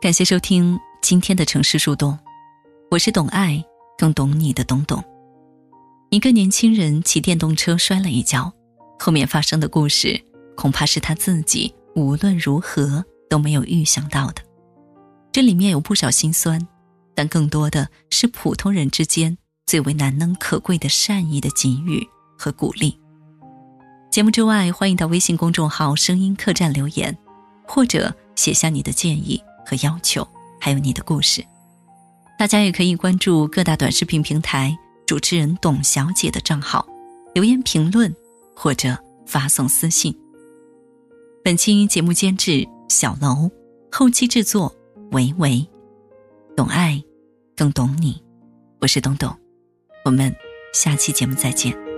感谢收听今天的城市树洞，我是懂爱更懂你的懂懂。一个年轻人骑电动车摔了一跤，后面发生的故事恐怕是他自己无论如何都没有预想到的。这里面有不少心酸，但更多的是普通人之间最为难能可贵的善意的给予和鼓励。节目之外，欢迎到微信公众号声音客栈留言，或者写下你的建议和要求，还有你的故事。大家也可以关注各大短视频平台主持人董小姐的账号，留言评论或者发送私信。本期节目监制小楼，后期制作维维。懂爱更懂你，我是董董，我们下期节目再见。